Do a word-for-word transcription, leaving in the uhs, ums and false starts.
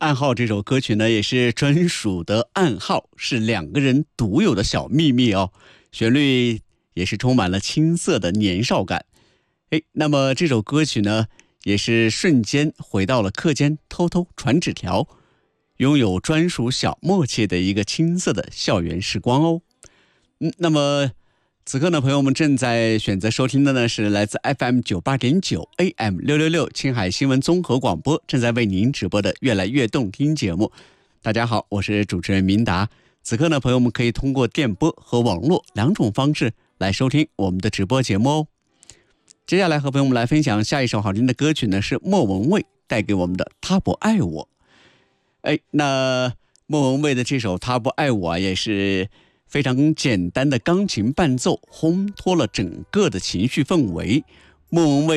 暗号这首歌曲呢，也是专属的暗号，是两个人独有的小秘密哦。旋律也是充满了青涩的年少感。哎，那么这首歌曲呢，也是瞬间回到了课间偷偷传纸条，拥有专属小默契的一个青涩的校园时光哦。嗯，那么此刻呢，朋友们正在选择收听的呢是来自 F M 九八点九 A M 六六六青海新闻综合广播正在为您直播的越来越动听节目。大家好，我是主持人明达。此刻呢，朋友们可以通过电波和网络两种方式来收听我们的直播节目哦。接下来和朋友们来分享下一首好听的歌曲呢，是莫文蔚带给我们的《他不爱我》。哎，那莫文蔚的这首《他不爱我》啊，也是非常简单的钢琴伴奏烘托了整个的情绪氛围。莫文蔚